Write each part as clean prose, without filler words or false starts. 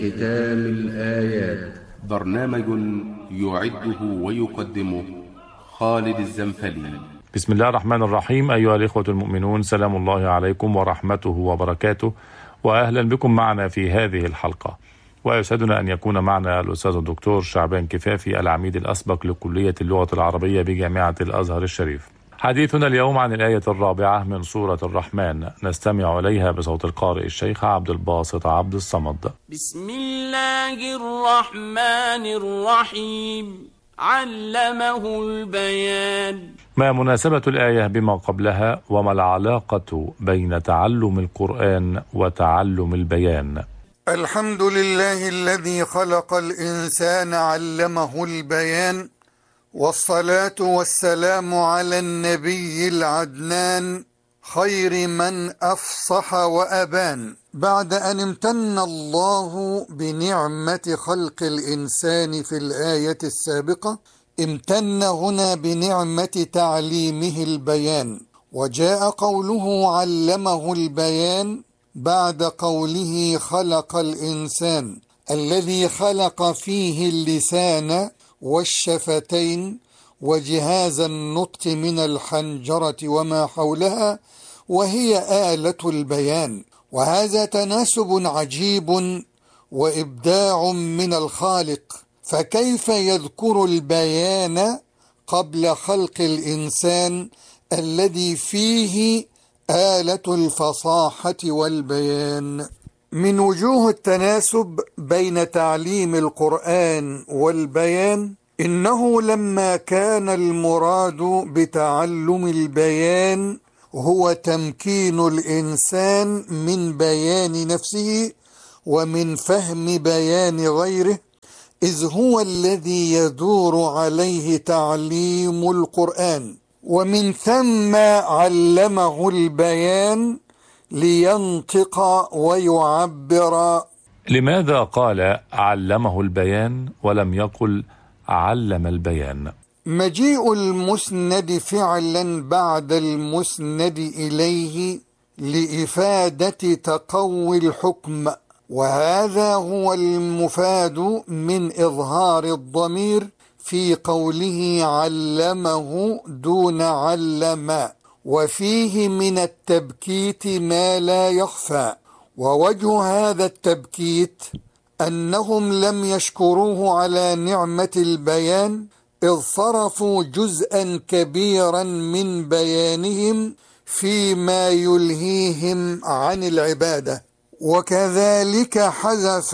ختام الآيات. برنامج يعده ويقدمه خالد الزنفلي. بسم الله الرحمن الرحيم. أيها الإخوة المؤمنون، سلام الله عليكم ورحمته وبركاته، وأهلا بكم معنا في هذه الحلقة. ويسعدنا أن يكون معنا الأستاذ الدكتور شعبان كفافي، العميد الأسبق لكلية اللغة العربية بجامعة الأزهر الشريف. حديثنا اليوم عن الآية الرابعة من سورة الرحمن، نستمع إليها بصوت القارئ الشيخ عبد الباسط عبد الصمد. بسم الله الرحمن الرحيم. علمه البيان. ما مناسبة الآية بما قبلها، وما العلاقة بين تعلم القرآن وتعلم البيان؟ الحمد لله الذي خلق الإنسان علمه البيان، والصلاة والسلام على النبي العدنان خير من أفصح وأبان. بعد أن امتن الله بنعمة خلق الإنسان في الآية السابقة، امتن هنا بنعمة تعليمه البيان، وجاء قوله علمه البيان بعد قوله خلق الإنسان، الذي خلق فيه اللسان والشفتين وجهاز النطق من الحنجرة وما حولها، وهي آلة البيان. وهذا تناسب عجيب وإبداع من الخالق، فكيف يذكر البيان قبل خلق الإنسان الذي فيه آلة الفصاحة والبيان؟ من وجوه التناسب بين تعليم القرآن والبيان، إنه لما كان المراد بتعلم البيان هو تمكين الإنسان من بيان نفسه ومن فهم بيان غيره، إذ هو الذي يدور عليه تعليم القرآن، ومن ثم علمه البيان لينطق ويعبر. لماذا قال علمه البيان ولم يقل علم البيان؟ مجيء المسند فعلا بعد المسند إليه لإفادة تقوي الحكم، وهذا هو المفاد من إظهار الضمير في قوله علمه دون علم، وفيه من التبكيت ما لا يخفى. ووجه هذا التبكيت أنهم لم يشكروه على نعمة البيان، إذ صرفوا جزءا كبيرا من بيانهم فيما يلهيهم عن العبادة. وكذلك حذف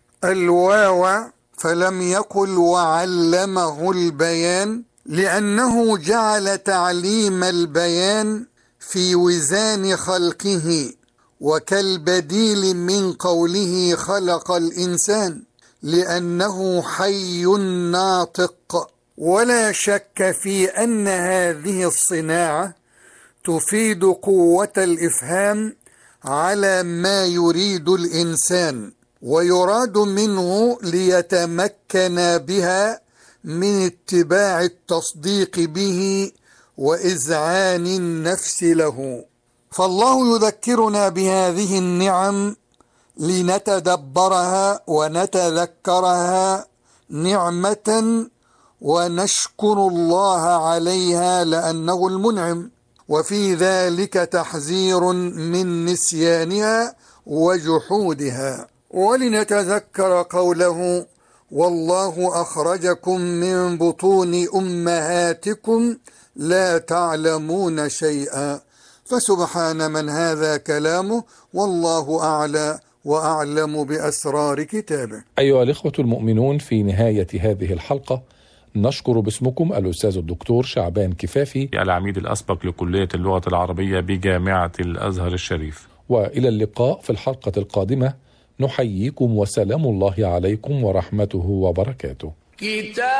الواو فلم يقل وعلمه البيان، لأنه جعل تعليم البيان في وزان خلقه، وكالبديل من قوله خلق الإنسان، لأنه حي ناطق. ولا شك في أن هذه الصناعة تفيد قوة الإفهام على ما يريد الإنسان، ويراد منه ليتمكن بها من اتباع التصديق به وإذعان النفس له. فالله يذكرنا بهذه النعم لنتدبرها ونتذكرها نعمة ونشكر الله عليها لأنه المنعم، وفي ذلك تحذير من نسيانها وجحودها. ولنتذكر قوله والله أخرجكم من بطون أمهاتكم لا تعلمون شيئا، فسبحان من هذا كلامه، والله أعلى وأعلم بأسرار كتابه. أيها الإخوة المؤمنون، في نهاية هذه الحلقة نشكر باسمكم الأستاذ الدكتور شعبان كفافي، العميد الأسبق لكلية اللغة العربية بجامعة الأزهر الشريف. وإلى اللقاء في الحلقة القادمة، نحييكم وسلام الله عليكم ورحمته وبركاته.